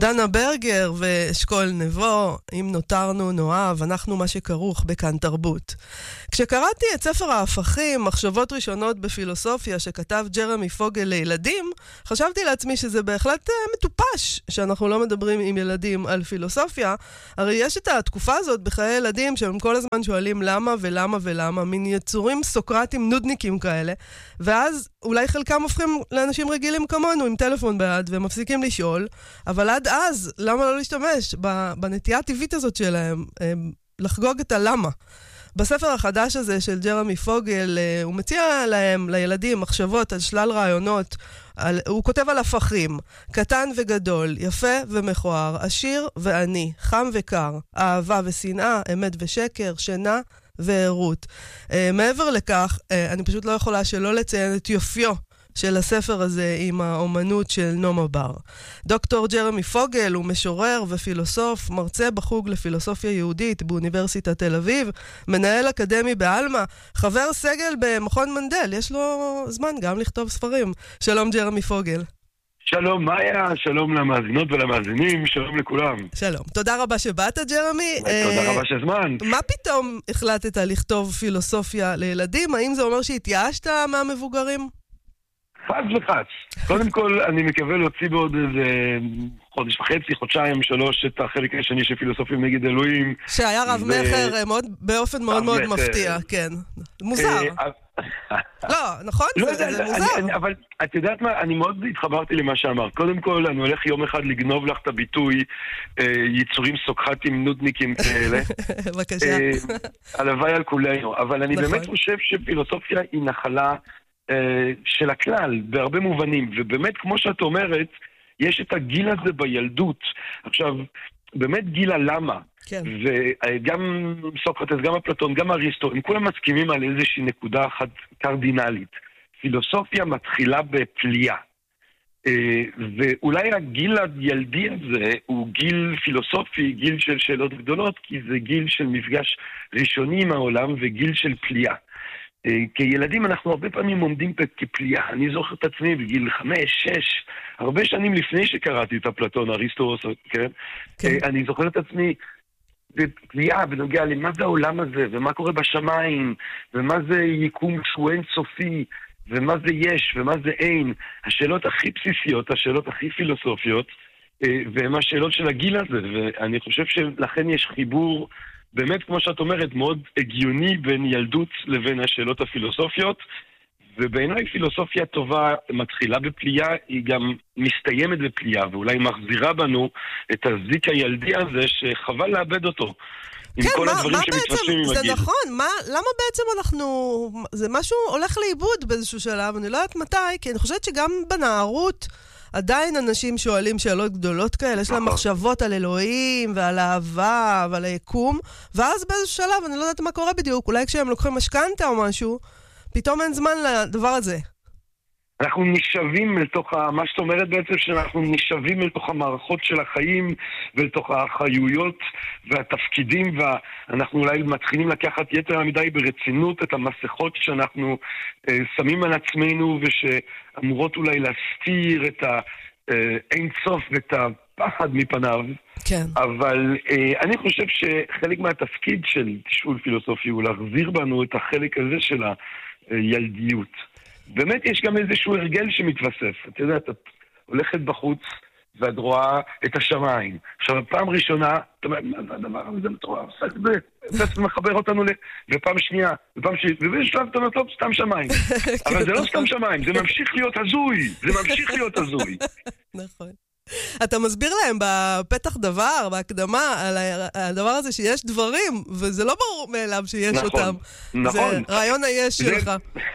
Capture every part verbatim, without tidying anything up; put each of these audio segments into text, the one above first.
דנה ברגר ואשכול נבו, אם נותרנו נואב, אנחנו מה שכרוך בכאן תרבות. כשקראתי את ספר ההפכים, מחשבות ראשונות בפילוסופיה שכתב ג'רמי פוגל לילדים, חשבתי לעצמי שזה בהחלט מטופש שאנחנו לא מדברים עם ילדים על פילוסופיה. הרי יש את התקופה הזאת בחיי ילדים שהם כל הזמן שואלים למה ולמה ולמה, מין יצורים סוקרטים נודניקים כאלה, ואז אולי חלקם הופכים לאנשים רגילים כמונו עם טלפון ביד ומפסיקים לשאול, אבל עד אז, למה לא להשתמש בנטייה הטבעית הזאת שלהם, לחגוג את הלמה? בספר החדש הזה של ג'רמי פוגל, הוא מציע להם, לילדים, מחשבות על שלל רעיונות. על, הוא כותב על הפכים, קטן וגדול, יפה ומכוער, עשיר ועני, חם וקר, אהבה ושנאה, אמת ושקר, שינה ועירות. Uh, מעבר לכך, uh, אני פשוט לא יכולה שלא לציין את יופיו של הספר הזה עם האומנות של נומה בר. דוקטור ג'רמי פוגל הוא משורר ופילוסוף, מרצה בחוג לפילוסופיה יהודית באוניברסיטת תל אביב, מנהל אקדמי באלמה, חבר סגל במכון מנדל, יש לו זמן גם לכתוב ספרים. שלום ג'רמי פוגל. שלום מאיה, שלום למאזינות ולמאזינים, שלום לכולם. שלום, תודה רבה שבאת ג'רמי. תודה רבה שהזמן. מה פתאום החלטת לכתוב פילוסופיה לילדים? האם זה אומר שהתייאשת מהמבוגרים? חד וחץ. קודם כל, אני מקווה להוציא בעוד איזה חודש וחצי, חודשיים, שלוש, את החלק השני של פילוסופים נגד אלוהים. שהיה רב מחר באופן מאוד מאוד מפתיע, כן. מוזר. לא, נכון? זה מוזר. אבל את יודעת מה, אני מאוד התחברתי למה שאמרת. קודם כל, אני הולך יום אחד לגנוב לך את הביטוי יצורים סוקרטים נודניקים כאלה. בבקשה. הלוואי על כולנו. אבל אני באמת חושב שפילוסופיה היא נחלה של הכלל, בהרבה מובנים, ובאמת, כמו שאת אומרת, יש את הגיל הזה בילדות. עכשיו, באמת גיל הלמה, כן. וגם סוקרטס, גם אפלטון, גם אריסטו, הם כולם מסכימים על איזושהי נקודה אחת קרדינלית. פילוסופיה מתחילה בפליאה. ואולי הגיל הילדי הזה הוא גיל פילוסופי, גיל של שאלות גדולות, כי זה גיל של מפגש ראשוני עם העולם וגיל של פליאה. כילדים אנחנו הרבה פעמים עומדים כפליאה. אני זוכר את עצמי בגיל חמש, שש, הרבה שנים לפני שקראתי את אפלטון, אריסטו, כן? כן. אני זוכר את עצמי בפליאה בנוגע למה זה העולם הזה, ומה קורה בשמיים, ומה זה יקום שהוא אין סופי, ומה זה יש, ומה זה אין. השאלות הכי בסיסיות, השאלות הכי פילוסופיות, והן השאלות של הגיל הזה, ואני חושב שלכן יש חיבור באמת, כמו שאת אומרת, מאוד הגיוני בין ילדות לבין השאלות הפילוסופיות, ובעיניי פילוסופיה טובה מתחילה בפליאה, היא גם מסתיימת בפליאה, ואולי מחזירה בנו את הזיק הילדי הזה שחבל לאבד אותו. כן, מה, מה בעצם, זה הגיל. נכון, מה, למה בעצם אנחנו, זה משהו הולך לאיבוד באיזשהו שלב, אני לא יודעת מתי, כי אני חושבת שגם בנערות, עדיין אנשים שואלים שאלות גדולות כאלה, יש להם מחשבות על אלוהים ועל אהבה ועל היקום, ואז באיזשהו שלב, אני לא יודעת מה קורה בדיוק, אולי כשהם לוקחים משכנתה או משהו, פתאום אין זמן לדבר הזה. אנחנו נשאבים לתוך, מה שאת אומרת בעצם, שאנחנו נשאבים לתוך המערכות של החיים, ולתוך האחריויות והתפקידים, ואנחנו אולי מתחילים לקחת יתר מדי ברצינות את המסכות שאנחנו אה, שמים על עצמנו, ושאמורות אולי להסתיר את האין סוף ואת הפחד מפניו. כן. אבל אה, אני חושב שחלק מהתפקיד של תשאול פילוסופי הוא להחזיר בנו את החלק הזה של הילדיות. באמת יש גם איזשהו הרגל שמתווסף. את יודעת, את הולכת בחוץ ואת רואה את השמיים. עכשיו, פעם ראשונה, אתה אומר, מה זה הדבר הזה מטורף? זה מחבר אותנו ל... ופעם שנייה, ופעם שנייה, ובשלב אתה אומר, טוב, סתם שמיים. אבל זה לא סתם שמיים, זה ממשיך להיות הזוי. זה ממשיך להיות הזוי. נכון. אתה מסביר להם בפתח דבר, בהקדמה, על הדבר הזה שיש דברים, וזה לא ברור מאליו שיש אותם. נכון. זה רעיון היש שלך.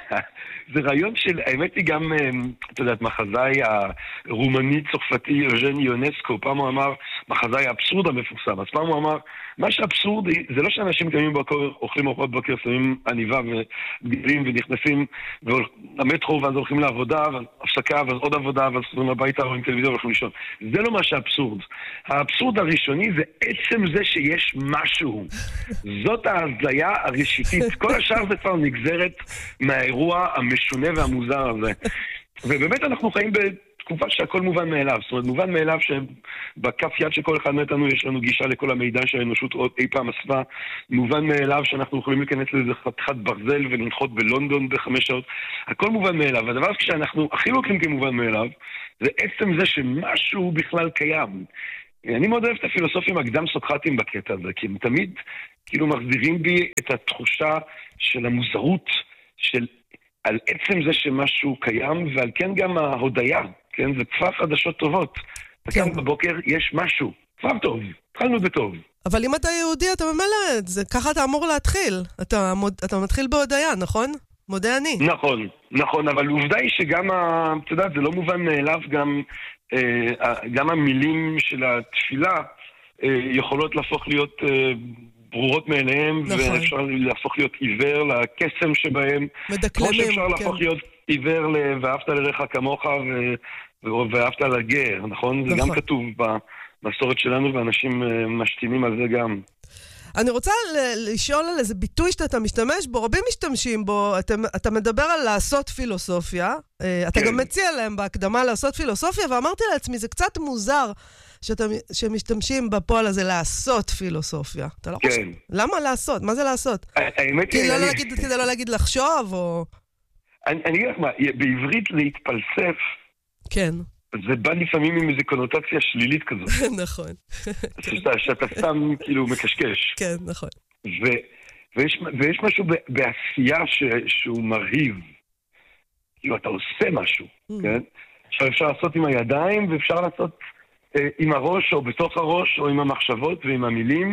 זה רעיון של, האמת היא גם, אתה יודעת, מחזאי הרומני-צרפתי אוז'ן יונסקו, פעם הוא אמר, מחזאי האבסורד המפורסם, אז פעם הוא אמר, מה שאבסורדי, זה לא שאנשים קמים בבוקר, אוכלים ארוחת בוקר, שמים עניבה ובגדים ונכנסים למטרו, ואז הולכים לעבודה, ואז הפסקה, ואז עוד עבודה, ואז חוזרים הביתה, רואים טלוויזיה והולכים לישון. זה לא מה שאבסורד. האבסורד הראשוני זה עצם זה שיש משהו. זאת ההזליה הראשיתית. כל השאר זה כבר נגזרת מהאירוע המשונה והמוזר הזה. ובאמת אנחנו חיים ב... תקופה שהכל מובן מאליו. זאת אומרת, מובן מאליו שבכף יד של כל אחד מאיתנו יש לנו גישה לכל המידע שהאנושות עוד אי פעם אספה. מובן מאליו שאנחנו יכולים להיכנס לאיזה חתיכת ברזל ולנחות בלונדון בחמש שעות. הכל מובן מאליו. הדבר שאנחנו הכי לוקחים כמובן מאליו, זה עצם זה שמשהו בכלל קיים. אני מאוד אוהב את הפילוסופים הקדם סוקרטיים בקטע הזה, כי הם תמיד כאילו מחזירים בי את התחושה של המוזרות, של על עצם זה שמשהו קיים, ועל כן גם ההודעה, כן? זה כבר חדשות טובות. כן. וכאן בבוקר יש משהו, כבר טוב, התחלנו בטוב. אבל אם אתה יהודי, אתה ממלא, זה, ככה אתה אמור להתחיל. אתה, אתה מתחיל בהודעה, נכון? מודה אני. נכון, נכון, אבל עובדה היא שגם, ה, אתה יודע, זה לא מובן מאליו, גם, אה, גם המילים של התפילה אה, יכולות להפוך להיות אה, ברורות מאליהם, נכון. ואפשר להפוך להיות עיוור לקסם שבהם. מדקלמים, כמו שאפשר כן. להפוך להיות עיוור ואהבת לרעך כמוך ו... ואהבת לגר, נכון? נכון? זה גם כתוב במסורת שלנו, ואנשים משתינים על זה גם. אני רוצה לשאול על איזה ביטוי שאתה משתמש בו, רבים משתמשים בו, אתה, אתה מדבר על לעשות פילוסופיה, אתה כן. גם מציע להם בהקדמה לעשות פילוסופיה, ואמרתי לעצמי, זה קצת מוזר שאתה, שמשתמשים בפועל הזה לעשות פילוסופיה. אתה לא כן. חושב? למה לעשות? מה זה לעשות? האמת היא... לא להגיד, כדי לא להגיד לחשוב, או... אני, אני אגיד לך מה, בעברית להתפלסף, כן. זה בא לפעמים עם איזו קונוטציה שלילית כזאת. נכון. שאתה, שאתה סתם כאילו מקשקש. כן, נכון. ו, ויש, ויש משהו בעשייה ש, שהוא מרהיב. כאילו, אתה עושה משהו, כן? עכשיו אפשר לעשות עם הידיים, ואפשר לעשות אה, עם הראש, או בתוך הראש, או עם המחשבות ועם המילים.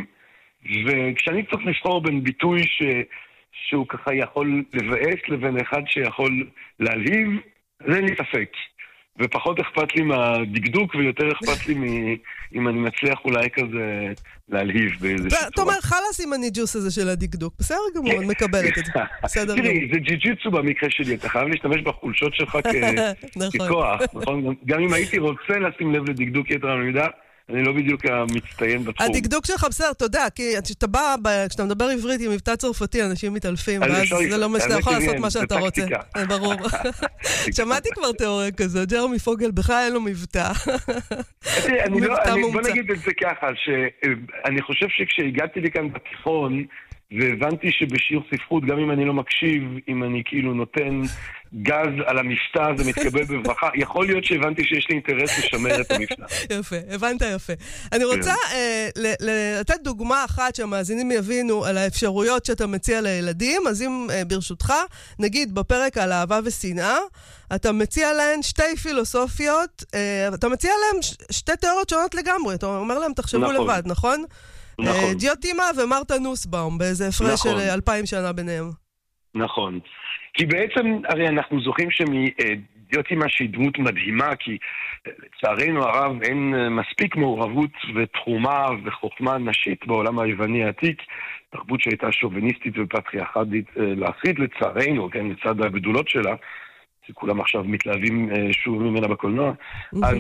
וכשאני צריך לבחור בין ביטוי ש, שהוא ככה יכול לבאס, לבין אחד שיכול להלהיב, זה אין לי ספק. ופחות אכפת לי מהדקדוק, ויותר אכפת לי אם אני מצליח אולי כזה להלהיב באיזושהי צורה. אתה אומר, חלס עם הניג'וס הזה של הדקדוק. בסדר גמור, אני מקבלת את זה. בסדר גמור. תראי, זה ג'י-ג'יצו במקרה שלי. אתה חייב להשתמש בחולשות שלך ככוח. גם אם הייתי רוצה לשים לב לדקדוק יתר המידה, אני לא בדיוק המצטיין בתחום. הדקדוק שלך בסדר, אתה יודע, כי כשאתה בא, כשאתה מדבר עברית עם מבטא צרפתי, אנשים מתעלפים, ואז זה לא מה שאתה יכול לעשות מה שאתה רוצה. ברור. שמעתי כבר תיאוריה כזו, ג'רמי פוגל בכלל אין לו מבטא. בוא נגיד את זה ככה, שאני חושב שכשהגעתי לי כאן בתיכון, והבנתי שבשיר ספרות, גם אם אני לא מקשיב, אם אני כאילו נותן גז על המבטא, זה מתקבל בברכה. יכול להיות שהבנתי שיש לי אינטרס לשמר את המבטא. יפה, הבנת יפה. אני רוצה לתת דוגמה אחת שהמאזינים יבינו על האפשרויות שאתה מציע לילדים, אז אם ברשותך, נגיד בפרק על אהבה ושנאה, אתה מציע להן שתי פילוסופיות, אתה מציע להן שתי תיאוריות שונות לגמרי, אתה אומר להם תחשבו לבד, נכון? נכון. דיוטימה ומרתה נוסבאום, באיזה הפרש של אלפיים שנה ביניהם. נכון. כי בעצם, הרי אנחנו זוכרים שדיוטימה שהיא דמות מדהימה, כי לצערנו הרב אין מספיק מעורבות ותחומה וחוכמה נשית בעולם היווני העתיק, תרבות שהייתה שוביניסטית ופטריארכלית להחריד לצערנו, כן, לצד הגדולות שלה, שכולם עכשיו מתלהבים שוב ממנה בקולנוע. אז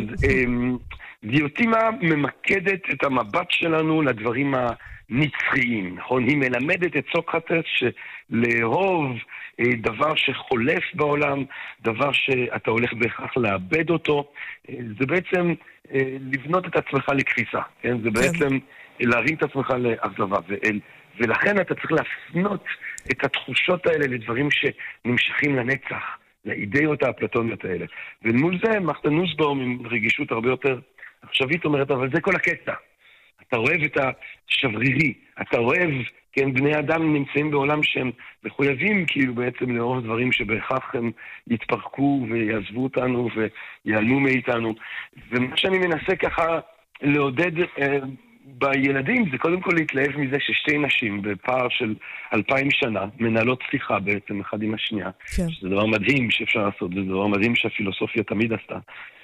דיוטימה ממקדת את המבט שלנו לדברים הנצחיים, נכון? היא מלמדת את סוקרטס שלאהוב דבר שחולף בעולם, דבר שאתה הולך בהכרח לאבד אותו, זה בעצם לבנות את עצמך לקריסה, כן? זה בעצם להרים את עצמך לאכזבה, ולכן אתה צריך להפנות את התחושות האלה לדברים שנמשכים לנצח, לאידאות האפלטוניות האלה. ומול זה, מרתה נוסבאום עם רגישות הרבה יותר עכשווית אומרת, אבל זה כל הקטע. אתה אוהב את השברירי, אתה אוהב, כן, בני אדם נמצאים בעולם שהם מחויבים כאילו בעצם לאהוב דברים שבהכרח הם יתפרקו ויעזבו אותנו ויעלמו מאיתנו. ומה שאני מנסה ככה לעודד אה, בילדים זה קודם כל להתלהב מזה ששתי נשים בפער של אלפיים שנה מנהלות שיחה בעצם אחד עם השנייה. כן. שזה דבר מדהים שאפשר לעשות, זה דבר מדהים שהפילוסופיה תמיד עשתה.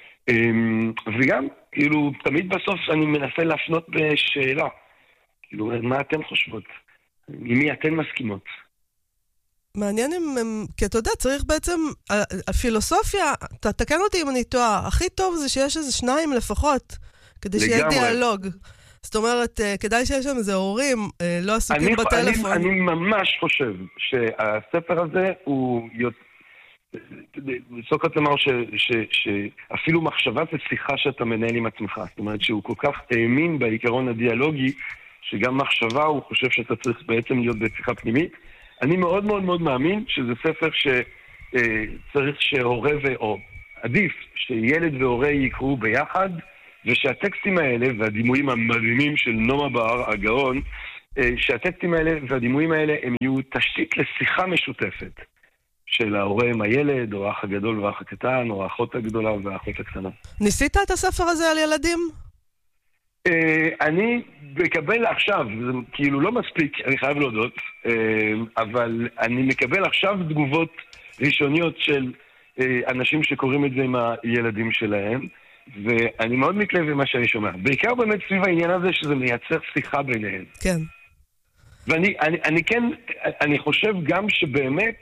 וגם, כאילו, תמיד בסוף אני מנסה להפנות בשאלה. כאילו, מה אתן חושבות? עם מי אתן מסכימות? מעניין אם, כי אתה יודע, צריך בעצם, הפילוסופיה, תתקן אותי אם אני טועה, הכי טוב זה שיש איזה שניים לפחות, כדי שיהיה דיאלוג. זאת אומרת, כדאי שיש שם איזה הורים, לא עסוקים בטלפון. אני ממש חושב שהספר הזה הוא סוקרטס אמר ש, ש, שאפילו מחשבה זה שיחה שאתה מנהל עם עצמך. זאת אומרת שהוא כל כך האמין בעיקרון הדיאלוגי, שגם מחשבה הוא חושב שאתה צריך בעצם להיות בשיחה פנימית. אני מאוד מאוד מאוד מאמין שזה ספר שצריך שהורה או עדיף שילד והורה יקראו ביחד, ושהטקסטים האלה והדימויים המדהימים של נומה בר, הגאון, שהטקסטים האלה והדימויים האלה הם יהיו תשתית לשיחה משותפת של ההורה עם הילד, או האח הגדול והאח הקטן, או האחות הגדולה והאחות הקטנה. ניסית את הספר הזה על ילדים? אני מקבל עכשיו, זה כאילו לא מספיק, אני חייב להודות, אבל אני מקבל עכשיו תגובות ראשוניות של אנשים שקוראים את זה עם הילדים שלהם, ואני מאוד מתלהב במה שאני שומע. בעיקר באמת סביב העניין הזה שזה מייצר שיחה ביניהם. כן. ואני אני, אני כן, אני חושב גם שבאמת,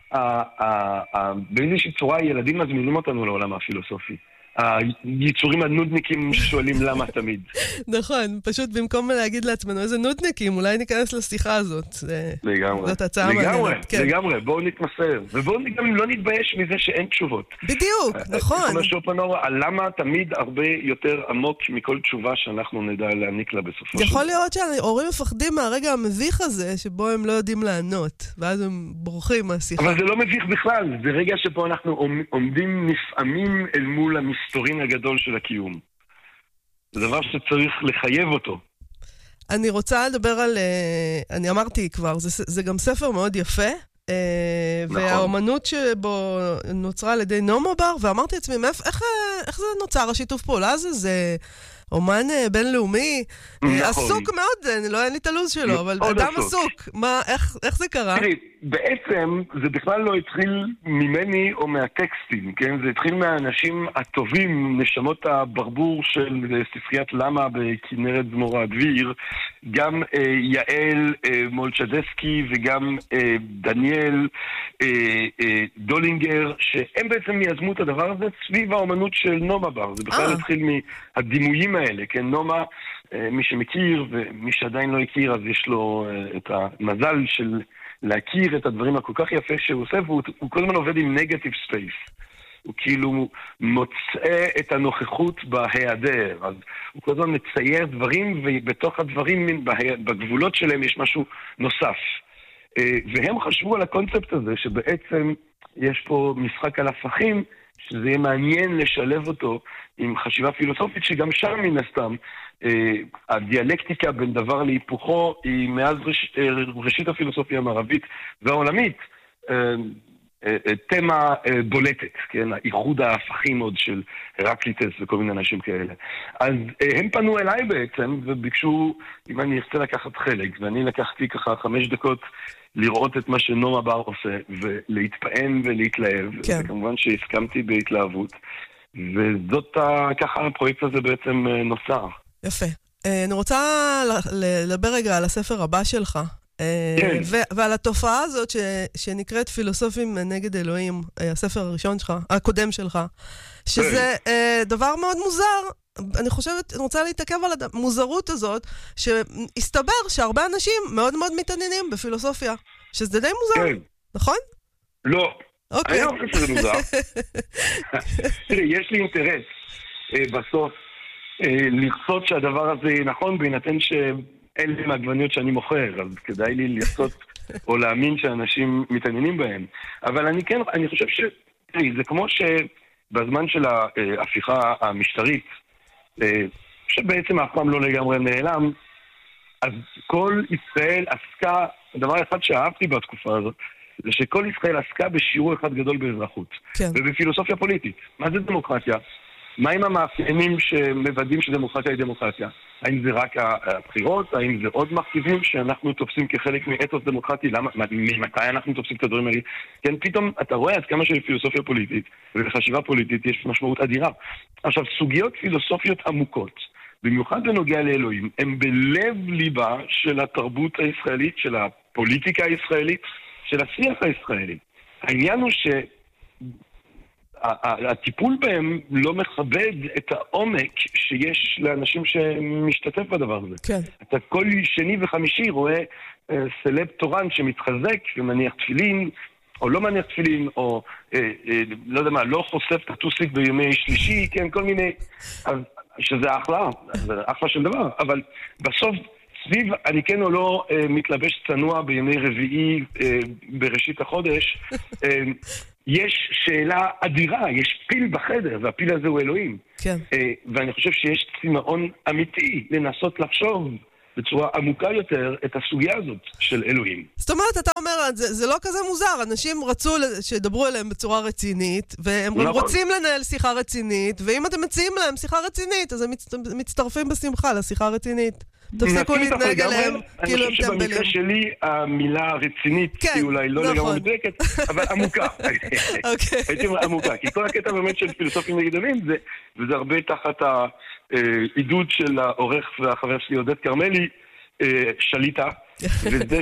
באיזושהי צורה ילדים מזמינים אותנו לעולם הפילוסופי. היצורים הנודניקים ששואלים למה תמיד. נכון, פשוט במקום להגיד לעצמנו איזה נודניקים, אולי ניכנס לשיחה הזאת. לגמרי, זאת הצעה מעניינת. לגמרי, בואו נתמסר. ובואו גם לא נתבייש מזה שאין תשובות. בדיוק, נכון. כמו שופנהאור, למה תמיד הרבה יותר עמוק מכל תשובה שאנחנו נדע להעניק לה בסופו של יכול להיות שההורים מפחדים מהרגע המביך הזה, שבו הם לא יודעים לענות, ואז הם בורחים מהשיחה. אבל זה לא מביך בכלל, זה רגע שבו אנחנו עומדים נפעמים אל מול המסתורין הגדול של הקיום. זה דבר שצריך לחייב אותו. אני רוצה לדבר על, אני אמרתי כבר, זה, זה גם ספר מאוד יפה, נכון. והאומנות שבו נוצרה על ידי נומה בר, ואמרתי לעצמי, איך, איך, איך זה נוצר השיתוף פעולה הזה? זה אומן בינלאומי, נכון. עסוק מאוד, אני לא אין לי את הלוז שלו, אבל אדם עסוק. עסוק. מה, איך, איך זה קרה? תראי, בעצם זה בכלל לא התחיל ממני או מהטקסטים, כן? זה התחיל מהאנשים הטובים, נשמות הברבור של ספריית למה בכנרת זמורה הדביר, גם אה, יעל אה, מולצ'דסקי וגם אה, דניאל אה, אה, דולינגר, שהם בעצם יזמו את הדבר הזה סביב האומנות של נומה בר. זה בכלל התחיל מהדימויים האלה, כן? נומה, אה, מי שמכיר ומי שעדיין לא הכיר, אז יש לו אה, את המזל של להכיר את הדברים הכל כך יפה שהוא עושה, והוא כל הזמן עובד עם נגטיב ספייס. הוא כאילו מוצא את הנוכחות בהיעדר, אז הוא כל הזמן מצייר דברים, ובתוך הדברים, בגבולות שלהם יש משהו נוסף. והם חשבו על הקונספט הזה, שבעצם יש פה משחק על הפכים, שזה יהיה מעניין לשלב אותו עם חשיבה פילוסופית, שגם שם מן הסתם, הדיאלקטיקה בין דבר להיפוכו היא מאז ראש, ראשית הפילוסופיה המערבית והעולמית תמה בולטת, כן? האיחוד ההפכים עוד של הרקליטס וכל מיני אנשים כאלה. אז הם פנו אליי בעצם וביקשו אם אני ארצה לקחת חלק, ואני לקחתי ככה חמש דקות לראות את מה שנומה בר עושה ולהתפעם ולהתלהב, כן. וכמובן שהסכמתי בהתלהבות, וזאת ככה הפרויקט הזה בעצם נוצר. יפה. אני רוצה לדבר רגע על הספר הבא שלך, כן. ועל התופעה הזאת שנקראת פילוסופים נגד אלוהים, הספר הראשון שלך, הקודם שלך, שזה דבר מאוד מוזר. אני חושבת, אני רוצה להתעכב על המוזרות הזאת, שהסתבר שהרבה אנשים מאוד מאוד מתעניינים בפילוסופיה, שזה די מוזר, נכון? לא. אוקיי. אני לא חושב שזה מוזר. תראי, יש לי אינטרס בסוף לרצות שהדבר הזה נכון, בהינתן שאלה מהגווניות שאני מוכר, אז כדאי לי לרצות או להאמין שאנשים מתעניינים בהם. אבל אני כן, אני חושב ש... תראי, זה כמו שבזמן של ההפיכה המשטרית, שבעצם אף פעם לא לגמרי נעלם, אז כל ישראל עסקה, הדבר אחד שאהבתי בתקופה הזאת, זה שכל ישראל עסקה בשיעור אחד גדול באזרחות, כן. ובפילוסופיה פוליטית. מה זה דמוקרטיה? מה עם המאפיינים שמוודאים שדמוקרטיה היא דמוקרטיה? האם זה רק הבחירות? האם זה עוד מרכיבים שאנחנו תופסים כחלק מאתוס דמוקרטי? למה, ממתי אנחנו תופסים את הדברים האלה? כן, פתאום אתה רואה עד כמה שבפילוסופיה פוליטית ובחשיבה פוליטית יש משמעות אדירה. עכשיו, סוגיות פילוסופיות עמוקות, במיוחד בנוגע לאלוהים, הם בלב ליבה של התרבות הישראלית, של הפוליטיקה הישראלית, של השיח הישראלי. העניין הוא ש... הטיפול בהם לא מכבד את העומק שיש לאנשים שמשתתף בדבר הזה. כן. אתה כל שני וחמישי רואה סלב תורן שמתחזק ומניח תפילין או לא מניח תפילין, או אה, אה, לא יודע מה, לא חושף את הטוסיק בימי שלישי, כן, כל מיני, אז, שזה אחלה, זה אחלה של דבר, אבל בסוף סביב אני כן או לא אה, מתלבש צנוע בימי רביעי אה, בראשית החודש, אה, יש שאלה אדירה, יש פיל בחדר, והפיל הזה הוא אלוהים. כן. אה, ואני חושב שיש צמאון אמיתי לנסות לחשוב בצורה עמוקה יותר את הסוגיה הזאת של אלוהים. זאת אומרת, אתה אומר, זה, זה לא כזה מוזר, אנשים רצו שידברו אליהם בצורה רצינית, והם נכון. רוצים לנהל שיחה רצינית, ואם אתם מציעים להם שיחה רצינית, אז הם מצטרפים בשמחה לשיחה הרצינית. תפסיקו להתנהג אליהם כאילו הם טמבלים. אני חושב שבמקרה שלי המילה רצינית היא אולי לא לגמרי מדויקת, אבל עמוקה. הייתי אומר עמוקה, כי כל הקטע באמת של פילוסופים גדולים, וזה הרבה תחת העידוד של העורך והחבר שלי עודד קרמלי, שליטה, וזה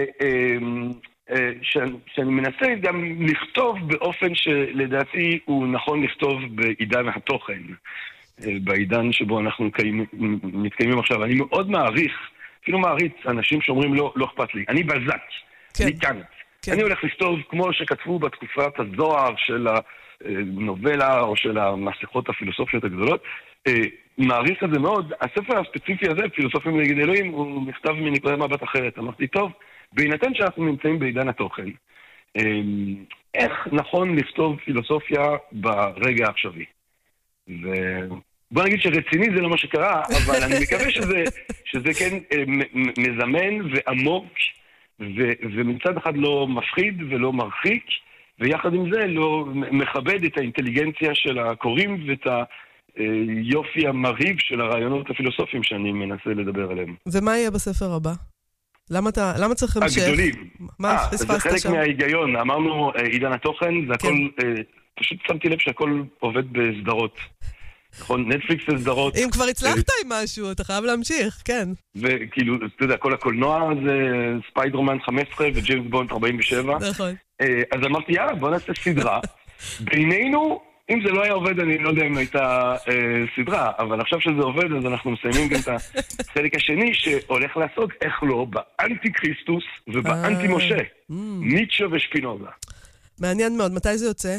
שאני מנסה גם לכתוב באופן שלדעתי הוא נכון לכתוב בעידן התוכן. בעידן שבו אנחנו מתקיימים עכשיו. אני מאוד מעריך, אפילו מעריץ, אנשים שאומרים לא, לא אכפת לי. אני בזק, כן. אני כאן. כן. אני הולך לכתוב כמו שכתבו בתקופת הזוהר של הנובלה או של המסכות הפילוסופיות הגדולות. מעריך את זה מאוד. הספר הספציפי הזה, פילוסופים נגד אלוהים, הוא נכתב מנקודת מבט אחרת. אמרתי, טוב, בהינתן שאנחנו נמצאים בעידן התוכן, איך נכון לכתוב פילוסופיה ברגע העכשווי? ובוא נגיד שרציני זה לא מה שקרה, אבל אני מקווה שזה, שזה כן מזמן ועמוק, ו, ומצד אחד לא מפחיד ולא מרחיק, ויחד עם זה לא מכבד את האינטליגנציה של הקוראים ואת היופי המרהיב של הרעיונות הפילוסופיים שאני מנסה לדבר עליהם. ומה יהיה בספר הבא? למה, אתה, למה צריך המשך? הגדולים. מה פספסת שם? זה חלק מההיגיון. אמרנו עידן התוכן, זה הכל... כן. פשוט שמתי לב שהכל עובד בסדרות. נכון, נטפליקס זה סדרות. אם כבר הצלחת עם משהו, אתה חייב להמשיך, כן. וכאילו, אתה יודע, כל הקולנוע זה ספיידרמן חמש עשרה וג'יימס בונד ארבעים ושבע. נכון. אז אמרתי, יאללה, בוא נעשה סדרה. בינינו, אם זה לא היה עובד, אני לא יודע אם הייתה סדרה, אבל עכשיו שזה עובד, אז אנחנו מסיימים גם את החלק השני, שהולך לעסוק, איך לא, באנטי קריסטוס ובאנטי משה. ניטשה ושפינוזה. מעניין מאוד, מתי זה יוצא?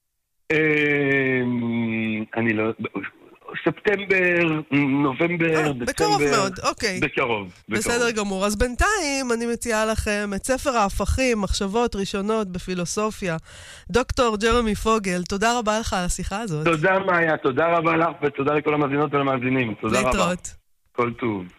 אני לא... ספטמבר, נובמבר, דצמבר... בקרוב מאוד, אוקיי. בקרוב. בסדר גמור. אז בינתיים אני מציעה לכם את ספר ההפכים, מחשבות ראשונות בפילוסופיה. דוקטור ג'רמי פוגל, תודה רבה לך על השיחה הזאת. תודה מאיה, תודה רבה לך ותודה לכל המאזינות ולמאזינים. תודה רבה. להתראות. כל טוב.